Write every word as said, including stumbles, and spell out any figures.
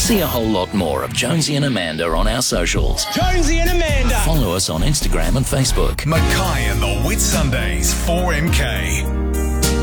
See a whole lot more of Jonesy and Amanda on our socials. Jonesy and Amanda. Follow us on Instagram and Facebook. Mackay and the Whitsundays, four M K.